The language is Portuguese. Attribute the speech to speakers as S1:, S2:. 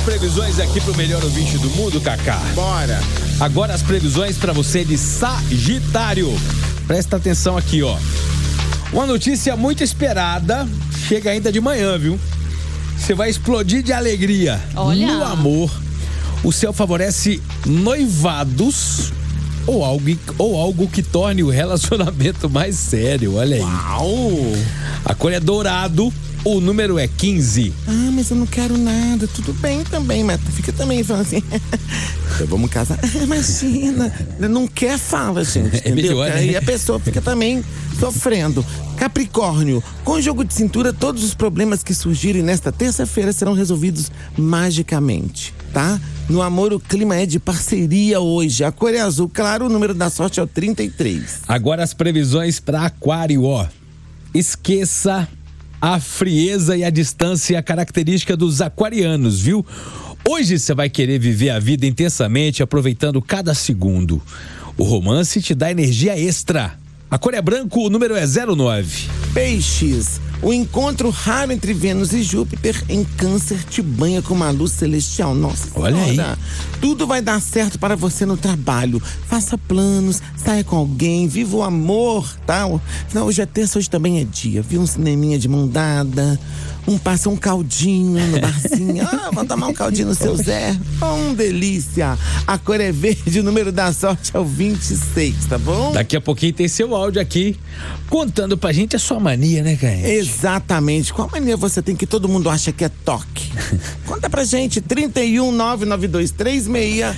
S1: previsões aqui pro melhor ouvinte do mundo, Cacá.
S2: Bora.
S1: Agora as previsões pra você de Sagitário. Presta atenção aqui, ó. Uma notícia muito esperada, chega ainda de manhã, viu? Você vai explodir de alegria.
S3: Olha.
S1: No amor. O céu favorece noivados ou algo que torne o relacionamento mais sério. Olha aí.
S2: Uau.
S1: A cor é dourado, o número é 15.
S2: Ah, mas eu não quero nada. Tudo bem também, mas fica também falando assim. Vamos casar. Imagina. Não quer, fala, gente.
S1: É
S2: Entendeu?
S1: melhor, né?
S2: Aí a pessoa fica também sofrendo. Capricórnio, com jogo de cintura, todos os problemas que surgirem nesta terça-feira serão resolvidos magicamente, tá? No amor, o clima é de parceria hoje. A cor é azul, claro, o número da sorte é o 33.
S1: Agora as previsões para Aquário, ó. Esqueça a frieza e a distância característica dos aquarianos, viu? Hoje você vai querer viver a vida intensamente, aproveitando cada segundo. O romance te dá energia extra. A cor é branco, o número é 09.
S2: Peixes, o encontro raro entre Vênus e Júpiter em Câncer te banha com uma luz celestial. Nossa
S1: Olha
S2: senhora.
S1: aí.
S2: Tudo vai dar certo para você no trabalho. Faça planos, saia com alguém, viva o amor, tá? Não, hoje é terça, hoje também é dia. Viu um cineminha de mão dada, passa um caldinho no barzinho. Vamos tomar um caldinho no seu Zé. Delícia. A cor é verde, o número da sorte é o 26, tá bom?
S1: Daqui a pouquinho tem seu áudio aqui, contando pra gente a sua mania, né, cara?
S2: Exatamente. Qual mania você tem que todo mundo acha que é toque? Conta pra gente, 31 99236